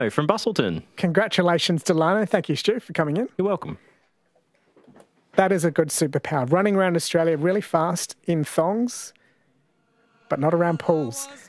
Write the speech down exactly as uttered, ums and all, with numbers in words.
from Bustleton. Congratulations, Delano. Thank you, Stu, for coming in. You're welcome. That is a good superpower. Running around Australia really fast in thongs, but not around pools.